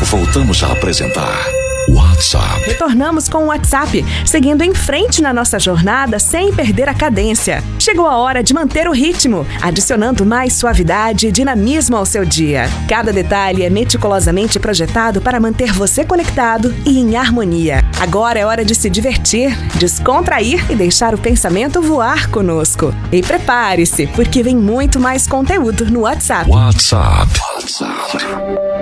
voltamos a apresentar WhatsApp. Retornamos com o WhatsApp, seguindo em frente na nossa jornada sem perder a cadência. Chegou a hora de manter o ritmo, adicionando mais suavidade e dinamismo ao seu dia. Cada detalhe é meticulosamente projetado para manter você conectado e em harmonia. Agora é hora de se divertir, descontrair e deixar o pensamento voar conosco. E prepare-se, porque vem muito mais conteúdo no WhatsApp. WhatsApp.